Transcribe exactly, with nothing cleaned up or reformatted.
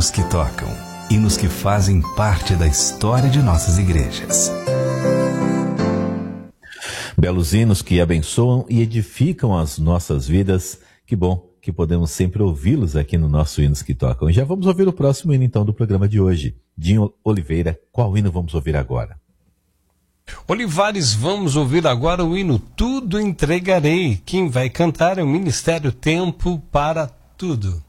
hinos que tocam, hinos que fazem parte da história de nossas igrejas. Belos hinos que abençoam e edificam as nossas vidas. Que bom que podemos sempre ouvi-los aqui no nosso Hinos que Tocam. Já vamos ouvir o próximo hino então do programa de hoje. Dinho Oliveira, qual hino vamos ouvir agora? Olivares, vamos ouvir agora o hino Tudo Entregarei. Quem vai cantar é o Ministério Tempo para Tudo.